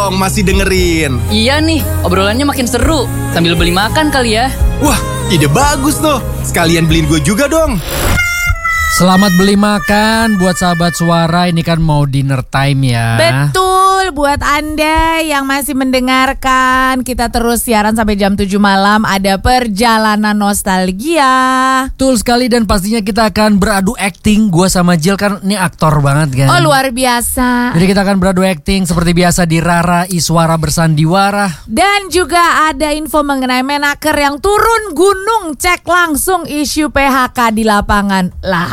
dong masih dengerin. Iya nih, obrolannya makin seru. Sambil beli makan kali ya. Wah, ide bagus tuh. Sekalian beliin gue juga dong. Selamat beli makan buat sahabat Suara, ini kan mau dinner time ya. Betul, buat Anda yang masih mendengarkan, kita terus siaran sampai jam 7 malam, ada Perjalanan Nostalgia. Betul sekali, dan pastinya kita akan beradu acting. Gua sama Jill kan ini aktor banget kan. Oh, luar biasa. Jadi kita akan beradu acting seperti biasa di Rara Iswara Bersandiwara. Dan juga ada info mengenai Menaker yang turun gunung, cek langsung isu PHK di lapangan. Lah,